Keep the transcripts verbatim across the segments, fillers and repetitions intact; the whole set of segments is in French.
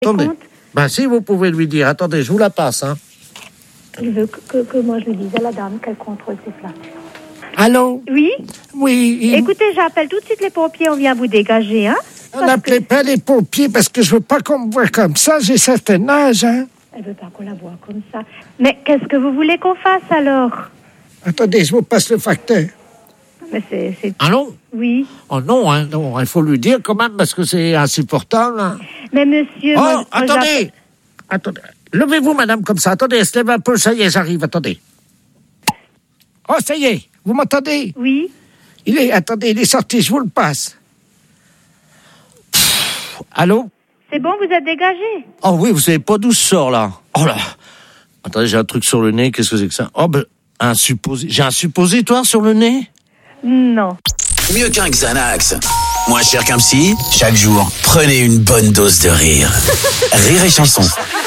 Attendez. Compte. Ben si, vous pouvez lui dire. Attendez, je vous la passe. Hein. Il veut que, que, que moi je lui dise à la dame qu'elle contrôle ses flateurs. Allô? Oui. Oui. Il... Écoutez, j'appelle tout de suite les pompiers, on vient vous dégager, hein. N'appelez que... pas les pompiers parce que je veux pas qu'on me voie comme ça. J'ai certain âge, hein. Elle veut pas qu'on la voie comme ça. Mais qu'est-ce que vous voulez qu'on fasse alors? Attendez, je vous passe le facteur. Mais c'est... c'est... Allô? Oui. Oh non, hein, non, il faut lui dire quand même parce que c'est insupportable. Hein. Mais monsieur... Oh, moi, attendez. moi, Attendez. Levez-vous, madame, comme ça. Attendez, elle se lève un peu. Ça y est, j'arrive. Attendez. Oh, ça y est. Vous m'entendez? Oui. Il est... Attendez, il est sorti. Je vous le passe. Pff, allô? C'est bon, vous êtes dégagé? Oh oui, vous savez pas d'où je sors, là. Oh là. Attendez, j'ai un truc sur le nez. Qu'est-ce que c'est que ça? Oh, ben, un supposé... J'ai un suppositoire sur le nez? Non. Mieux qu'un Xanax. Moins cher qu'un psy, chaque jour, prenez une bonne dose de rire. Rire et chanson.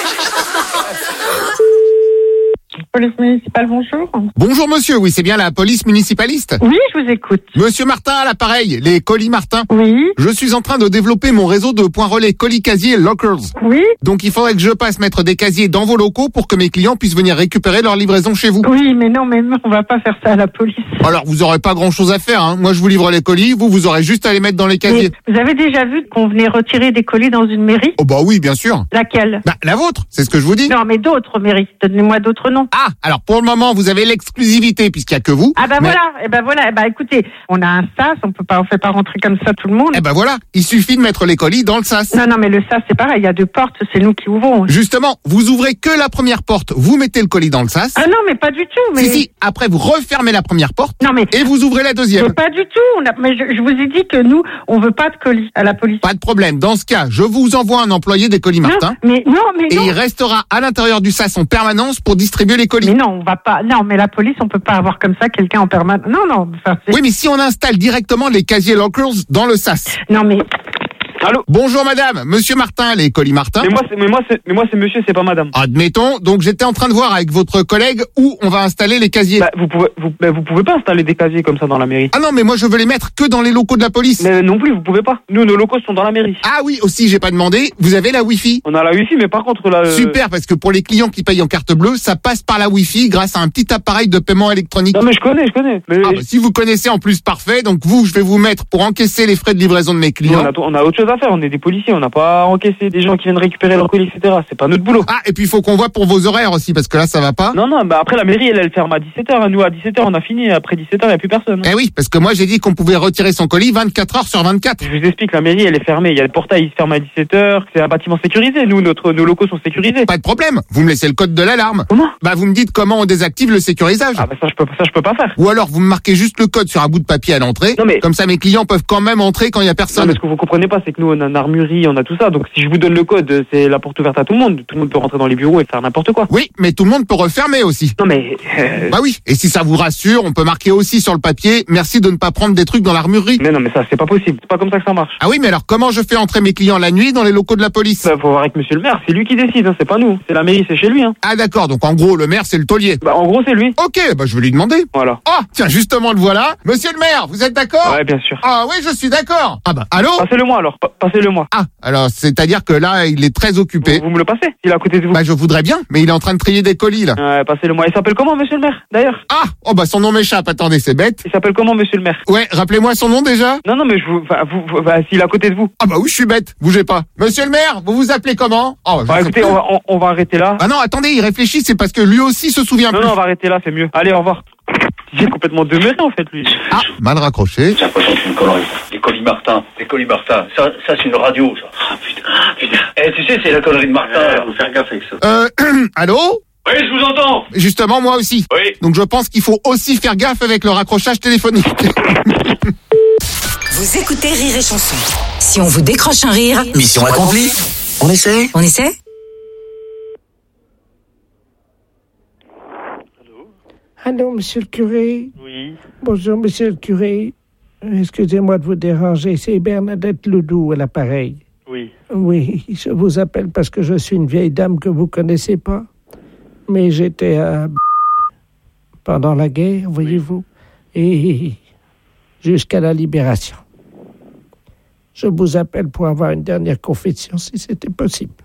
Police municipale, bonjour. Bonjour monsieur, oui, c'est bien la police municipaliste. Oui, je vous écoute. Monsieur Martin à l'appareil, les colis Martin. Oui. Je suis en train de développer mon réseau de points relais colis casiers lockers. Oui. Donc il faudrait que je passe mettre des casiers dans vos locaux pour que mes clients puissent venir récupérer leur livraison chez vous. Oui, mais non, mais non, on va pas faire ça à la police. Alors vous aurez pas grand chose à faire, hein. Moi je vous livre les colis, vous vous aurez juste à les mettre dans les casiers. Mais vous avez déjà vu qu'on venait retirer des colis dans une mairie? Oh bah oui, bien sûr. Laquelle? Bah la vôtre, c'est ce que je vous dis. Non, mais d'autres mairies. Donnez-moi d'autres noms. Ah, alors pour le moment vous avez l'exclusivité puisqu'il y a que vous. Ah bah mais... voilà, et ben voilà, eh ben écoutez, on a un sas, on peut pas, on fait pas rentrer comme ça tout le monde. Eh ben voilà, il suffit de mettre les colis dans le sas. Non, non, mais le sas c'est pareil, il y a deux portes, c'est nous qui ouvrons. Justement, vous ouvrez que la première porte, vous mettez le colis dans le sas. Ah non, mais pas du tout. Mais... Si, si, après vous refermez la première porte non, mais... et vous ouvrez la deuxième. Mais pas du tout, on a... mais je, je vous ai dit que nous, on veut pas de colis à la police. Pas de problème, dans ce cas, je vous envoie un employé des colis Martin. Non, mais non, mais et non. il restera à l'intérieur du sas en permanence pour distribuer les colis. Mais non, on va pas. Non, mais la police, on peut pas avoir comme ça quelqu'un en permanence. Non, non. Enfin, c'est... Oui, mais si on installe directement les casiers lockers dans le sas. Non, mais. Allô? Bonjour madame, monsieur Martin, les colis Martin. Mais moi, c'est, mais moi, c'est, mais moi, c'est monsieur, c'est pas madame. Admettons, donc j'étais en train de voir avec votre collègue où on va installer les casiers. Bah, vous pouvez, vous, bah, vous pouvez pas installer des casiers comme ça dans la mairie. Ah non, mais moi je veux les mettre que dans les locaux de la police. Mais non plus, vous pouvez pas. Nous, nos locaux sont dans la mairie. Ah oui, aussi, j'ai pas demandé, vous avez la Wi-Fi? On a la Wi-Fi, mais par contre, là... Euh... Super, parce que pour les clients qui payent en carte bleue, ça passe par la Wi-Fi grâce à un petit appareil de paiement électronique. Non, mais je connais, je connais. Mais... Ah bah, si vous connaissez en plus, parfait. Donc vous, je vais vous mettre pour encaisser les frais de livraison de mes clients. Nous, on, a, on a autre chose à faire, on est des policiers, on n'a pas encaissé des gens qui viennent récupérer leurs colis, et cetera. C'est pas notre boulot. Ah, et puis il faut qu'on voit pour vos horaires aussi, parce que là, ça va pas. Non, non, bah après la mairie, elle, elle ferme à dix-sept heures. Nous, à dix-sept heures, on a fini. Après dix-sept heures, il n'y a plus personne. Eh oui, parce que moi, j'ai dit qu'on pouvait retirer son colis vingt-quatre heures sur vingt-quatre. Je vous explique, la mairie, elle est fermée. Il y a le portail, il se ferme à dix-sept heures. C'est un bâtiment sécurisé. Nous, notre, nos locaux sont sécurisés. Pas de problème. Vous me laissez le code de l'alarme. Comment? Bah, vous me dites comment on désactive le sécurisage. Ah, bah ça, je peux, ça, je peux pas faire. Ou alors, vous me marquez juste le code sur un bout de papier à l'entrée. Non, mais... Comme ça, mes clients peuvent quand même entrer quand il y a personne. Non, mais ce que vous comprenez pas, c'est que nous, on a une armurerie, on a tout ça. Donc, si je vous donne le code, c'est la porte ouverte à tout le monde. Tout le monde peut rentrer dans les bureaux et faire n'importe quoi. Oui, mais tout le monde peut refermer aussi. Non, mais... Euh... Bah oui. Et si ça vous rassure, on peut marquer aussi sur le papier, merci de ne pas prendre des trucs dans l'armurerie. Mais non, mais ça, c'est pas possible. C'est pas comme ça que ça marche. Ah oui, mais alors comment je fais entrer mes clients la nuit dans les locaux de la police? Bah, faut voir avec monsieur le maire. C'est lui qui décide, hein. C'est pas nous. C'est la mairie, c'est chez lui, hein. Ah d'accord, donc en gros, le maire, c'est le taulier. Bah, en gros, c'est lui. Ok, bah je vais lui demander. Voilà. Ah, tiens, justement, le voilà. Monsieur le maire, vous êtes d'accord? Ouais, bien sûr. Ah oui, je suis d'accord. Ah bah, allô? Passez-le moi, alors. Pa- Passez-le moi. Ah, alors, c'est-à-dire que là, il est très occupé. Vous, vous me le passez? Il est à côté de vous. Bah, je voudrais bien, mais il est en train de trier des colis, là. Ouais, passez-le moi. Il s'appelle comment, monsieur le maire, d'ailleurs? Ah, oh bah, son nom m'échappe, attendez, c'est bête. Il s'appelle comment, monsieur le maire? Ouais, rappelez-moi son nom déjà. Non, non, mais je vous, enfin, vous, vous bah, s'il est à côté de vous. Ah bah oui, je suis bête, bougez pas. Monsieur le maire, vous vous appelez comment? Oh, je Bah, sais écoutez, plus. on va, on, on va arrêter là. Ah non, attendez, il réfléchit, c'est parce que lui aussi se souvient Non, plus. non, on va arrêter là, c'est mieux. Allez, au revoir. J'ai complètement demeuré, en fait, lui. Ah, mal raccroché. J'ai l'impression que c'est une connerie. Les colis Martin, les colis Martin, ça, ça c'est une radio, ça. Ah putain, ah putain. Eh, tu sais, c'est la connerie de Martin. Euh, faut faire gaffe avec ça. Euh, allô? Oui, je vous entends. Justement, moi aussi. Oui. Donc je pense qu'il faut aussi faire gaffe avec le raccrochage téléphonique. Vous écoutez Rire et Chanson. Si on vous décroche un rire, Mission accomplie. On essaie? on essaie? Allô, monsieur le curé? Oui. Bonjour, monsieur le curé. Excusez-moi de vous déranger, c'est Bernadette Ledoux à l'appareil. Oui. Oui, je vous appelle parce que je suis une vieille dame que vous connaissez pas. Mais j'étais à... pendant la guerre, voyez-vous, et jusqu'à la libération. Je vous appelle pour avoir une dernière confession, si c'était possible.